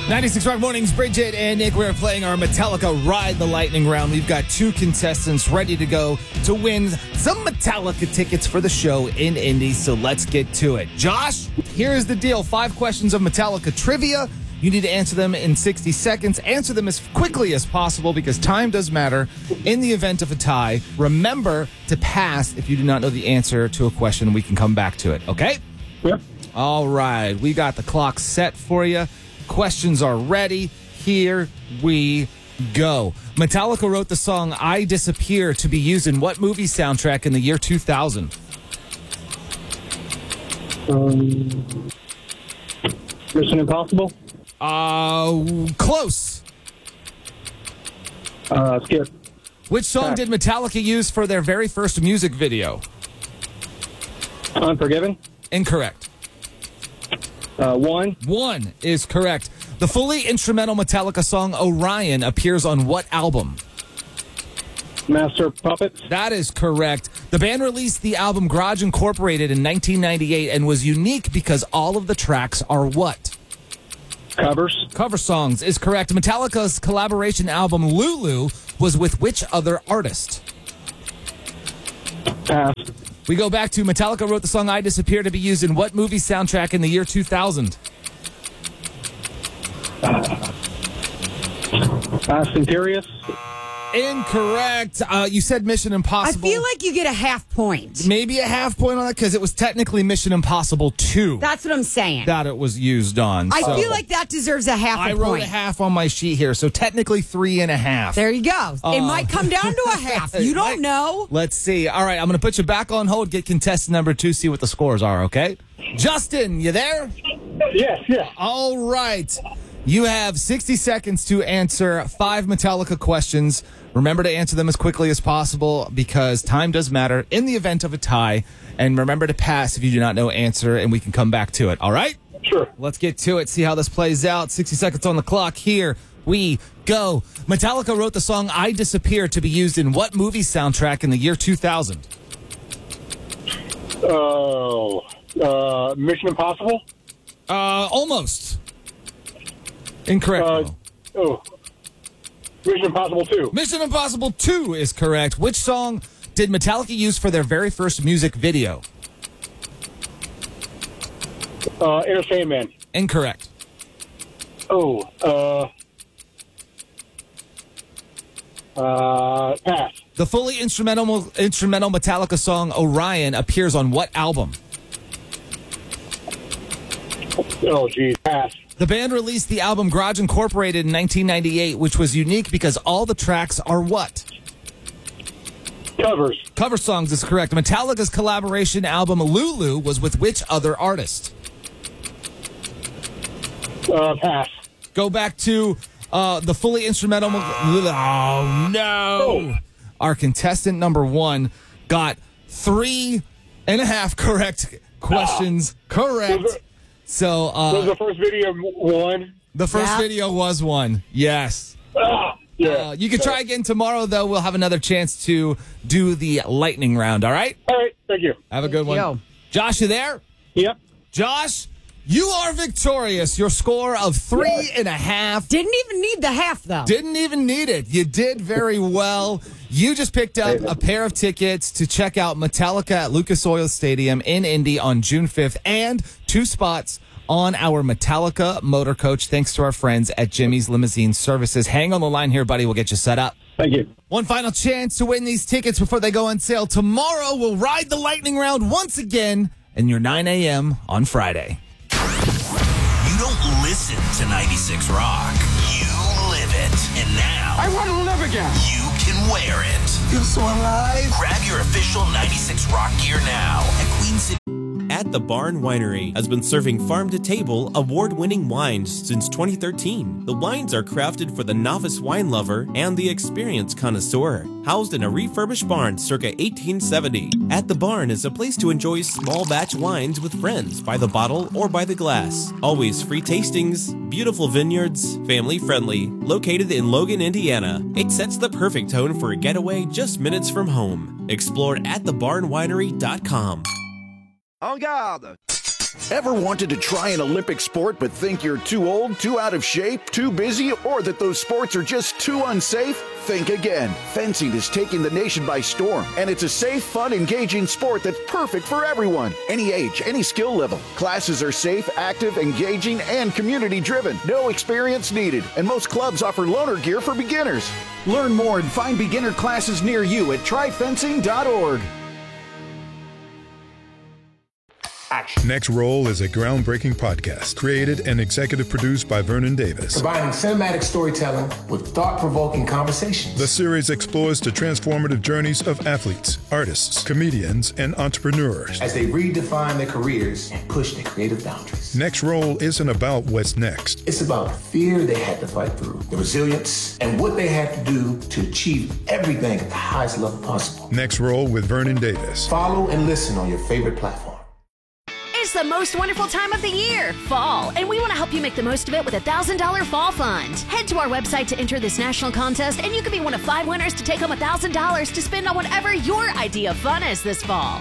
96 Rock Mornings, Bridget and Nick. We're playing our Metallica Ride the Lightning round. We've got two contestants ready to go to win some Metallica tickets for the show in Indy. So let's get to it. Josh, here's the deal. 5 questions of Metallica trivia. You need to answer them in 60 seconds. Answer them as quickly as possible because time does matter in the event of a tie. Remember to pass if you do not know the answer to a question. We can come back to it, okay? Yep. All right. We got the clock set for you. Questions are ready. Here we go. Metallica wrote the song I Disappear to be used in what movie soundtrack in the year 2000? Mission Impossible? Close. Skip. Which song did Metallica use for their very first music video? Unforgiven? Incorrect. One? One is correct. The fully instrumental Metallica song Orion appears on what album? Master of Puppets? That is correct. The band released the album Garage Incorporated in 1998 and was unique because all of the tracks are what? Covers? Cover songs is correct. Metallica's collaboration album Lulu was with which other artist? Pass. We go back to Metallica wrote the song I Disappear to be used in what movie soundtrack in the year 2000? Fast and Furious? Incorrect. You said Mission I Impossible. feel like you get a half point. Maybe a half point on that because it was technically Mission Impossible 2 That's what I'm saying. that it was used on. I So feel like that deserves a half I a wrote point. a half on my sheet here, so technically 3.5. There you go. It might come down to a half. You don't know. Let's see. All right, I'm going to put you back on hold, get contestant number 2, see what the scores are, okay? Justin, you there? Yes. All right. You have 60 seconds to answer 5 Metallica questions. Remember to answer them as quickly as possible because time does matter in the event of a tie. And remember to pass if you do not know answer, and we can come back to it. All right? Sure. Let's get to it, see how this plays out. 60 seconds on the clock. Here we go. Metallica wrote the song I Disappear to be used in what movie soundtrack in the year 2000? Mission Impossible? Almost. Incorrect. Mission Impossible 2. Mission Impossible 2 is correct. Which song did Metallica use for their very first music video? Inner Sandman. Incorrect. Pass. The fully instrumental Metallica song Orion appears on what album? Oh, geez. Pass. The band released the album Garage Incorporated in 1998, which was unique because all the tracks are what? Covers. Cover songs is correct. Metallica's collaboration album Lulu was with which other artist? Pass. Go back to the fully instrumental. Oh, no. Our contestant number 1 got 3.5 correct questions. Correct. So, was the first video 1? The first video was 1. Yes. Yeah. You can try again tomorrow, though. We'll have another chance to do the lightning round. All right? All right. Thank you. Have a good one. you. Josh, you there? Yep. Josh, you are victorious. Your score of 3.5. Didn't even need the half, though. Didn't even need it. You did very well. You just picked up a pair of tickets to check out Metallica at Lucas Oil Stadium in Indy on June 5th and 2 spots on our Metallica motor coach thanks to our friends at Jimmy's Limousine Services. Hang on the line here, buddy. We'll get you set up. Thank you. One final chance to win these tickets before they go on sale. Tomorrow, we'll ride the lightning round once again in your 9 a.m. on Friday. You don't listen to 96 Rock. You live it. And now, I want to live again. you can wear it. Feel so alive. Grab your official 96 Rock gear now at Queen City. At the Barn Winery has been serving farm-to-table, award-winning wines since 2013. The wines are crafted for the novice wine lover and the experienced connoisseur. Housed in a refurbished barn circa 1870, At the Barn is a place to enjoy small batch wines with friends by the bottle or by the glass. Always free tastings, beautiful vineyards, family-friendly, located in Logan, Indiana. It sets the perfect tone for a getaway just minutes from home. Explore at thebarnwinery.com. En garde! Ever wanted to try an Olympic sport but think you're too old, too out of shape, too busy, or that those sports are just too unsafe? Think again. Fencing is taking the nation by storm, and it's a safe, fun, engaging sport that's perfect for everyone. Any age, any skill level. Classes are safe, active, engaging, and community-driven. No experience needed, and most clubs offer loaner gear for beginners. Learn more and find beginner classes near you at tryfencing.org. Next Roll is a groundbreaking podcast created and executive produced by Vernon Davis. Combining cinematic storytelling with thought-provoking conversations. The series explores the transformative journeys of athletes, artists, comedians, and entrepreneurs as they redefine their careers and push their creative boundaries. Next Roll isn't about what's next. It's about the fear they had to fight through, the resilience, and what they had to do to achieve everything at the highest level possible. Next Roll with Vernon Davis. Follow and listen on your favorite platform. It's the most wonderful time of the year, fall, and we want to help you make the most of it with a $1,000 fall fund. Head to our website to enter this national contest, and you could be one of 5 winners to take home $1,000 to spend on whatever your idea of fun is this fall.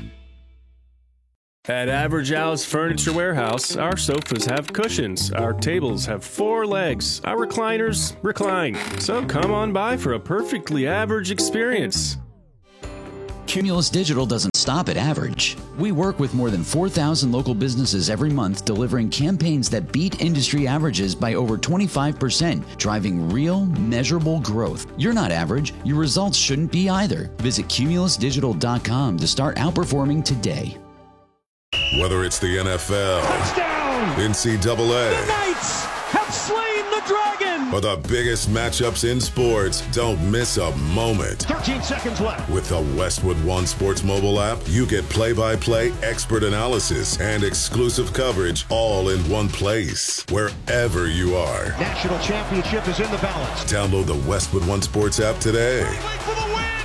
At Average Al's Furniture Warehouse, our sofas have cushions, our tables have 4 legs, our recliners recline. So come on by for a perfectly average experience. Cumulus Digital doesn't stop at average. We work with more than 4,000 local businesses every month, delivering campaigns that beat industry averages by over 25%, driving real, measurable growth. You're not average. Your results shouldn't be either. Visit cumulusdigital.com to start outperforming today. Whether it's the NFL, touchdown, NCAA, the Knights have slain the dragon, or the biggest matchups in sports, don't miss a moment. 13 seconds left. With the Westwood One Sports mobile app, you get play-by-play, expert analysis, and exclusive coverage all in one place, wherever you are. National championship is in the balance. Download the Westwood One Sports app today. For the win!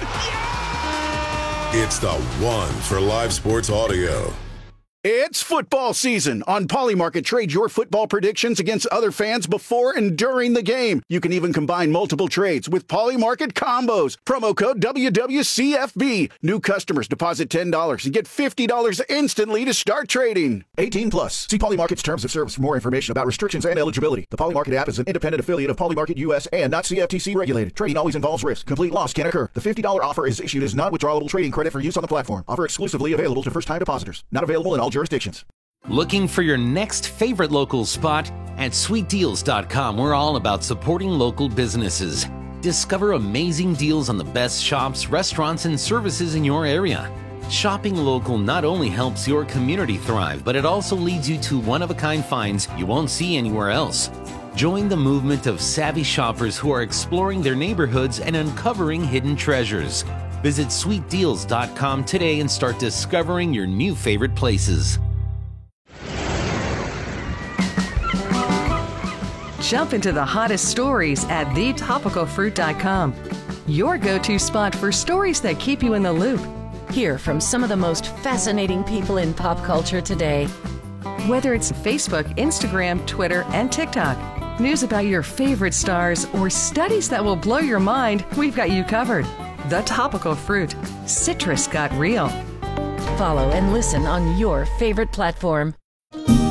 Yeah! It's the one for live sports audio. It's football season. On Polymarket, trade your football predictions against other fans before and during the game. You can even combine multiple trades with Polymarket combos. Promo code WWCFB. New customers deposit $10 and get $50 instantly to start trading. 18 plus. See Polymarket's terms of service for more information about restrictions and eligibility. The Polymarket app is an independent affiliate of Polymarket US and not CFTC regulated. Trading always involves risk. Complete loss can occur. The $50 offer is issued as non-withdrawable trading credit for use on the platform. Offer exclusively available to first-time depositors. Not available in all jurisdictions. Looking for your next favorite local spot? At sweetdeals.com, we're all about supporting local businesses. Discover amazing deals on the best shops, restaurants, and services in your area. Shopping local not only helps your community thrive, but it also leads you to one-of-a-kind finds you won't see anywhere else. Join the movement of savvy shoppers who are exploring their neighborhoods and uncovering hidden treasures. Visit sweetdeals.com today and start discovering your new favorite places. Jump into the hottest stories at thetopicalfruit.com. Your go-to spot for stories that keep you in the loop. Hear from some of the most fascinating people in pop culture today. Whether it's Facebook, Instagram, Twitter, and TikTok, news about your favorite stars, or studies that will blow your mind, we've got you covered. The Topical Fruit. Citrus got real. Follow and listen on your favorite platform.